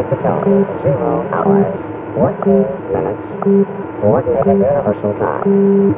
facility, 0 hours, 14 minutes, Coordinated Universal Time.